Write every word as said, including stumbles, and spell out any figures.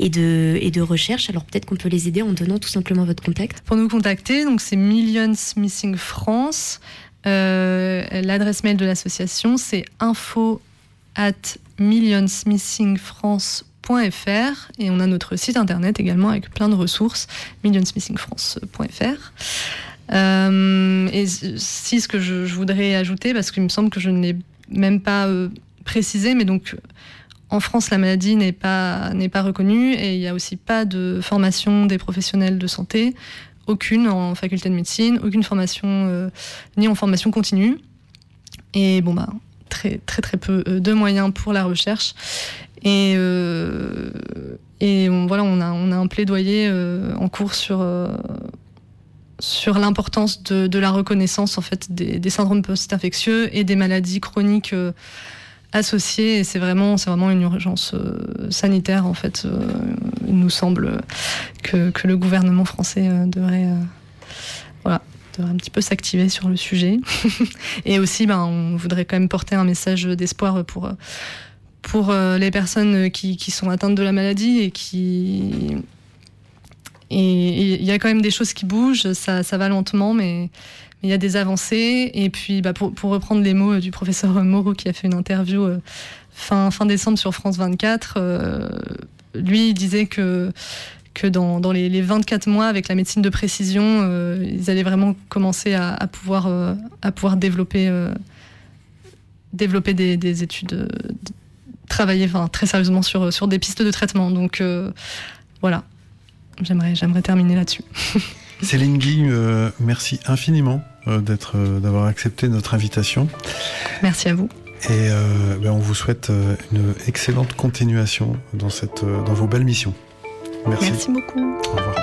et de, et de recherche. Alors peut-être qu'on peut les aider en donnant tout simplement votre contact. Pour nous contacter, donc c'est Millions Missing France. Euh, l'adresse mail de l'association, c'est info at millions missing france point f r et on a notre site internet également avec plein de ressources, millions missing france point f r. Euh, et si ce que je, je voudrais ajouter, parce qu'il me semble que je ne l'ai même pas euh, précisé, mais donc en France la maladie n'est pas, n'est pas reconnue et il n'y a aussi pas de formation des professionnels de santé, aucune en faculté de médecine, aucune formation euh, ni en formation continue. Et bon bah très très très peu de moyens pour la recherche. Et euh, et on, voilà on a on a un plaidoyer euh, en cours sur euh, sur l'importance de, de la reconnaissance en fait des, des syndromes post-infectieux et des maladies chroniques euh, associées. Et c'est vraiment c'est vraiment une urgence euh, sanitaire en fait. Euh, il nous semble que que le gouvernement français euh, devrait euh, voilà devrait un petit peu s'activer sur le sujet. Et aussi ben on voudrait quand même porter un message d'espoir pour pour euh, les personnes qui qui sont atteintes de la maladie et qui Et il y a quand même des choses qui bougent, ça, ça va lentement, mais il y a des avancées. Et puis, bah, pour, pour reprendre les mots du professeur Moreau qui a fait une interview euh, fin, fin décembre sur France vingt-quatre, euh, lui, il disait que, que dans, dans les, les vingt-quatre mois, avec la médecine de précision, euh, ils allaient vraiment commencer à, à, pouvoir, euh, à pouvoir développer, euh, développer des, des études, euh, travailler enfin, très sérieusement sur, sur des pistes de traitement. Donc, euh, voilà. J'aimerais, j'aimerais terminer là-dessus. Céline Guy, euh, merci infiniment euh, d'être, euh, d'avoir accepté notre invitation. Merci à vous. Et euh, ben on vous souhaite euh, une excellente continuation dans, cette, euh, dans vos belles missions. Merci. Merci beaucoup. Au revoir.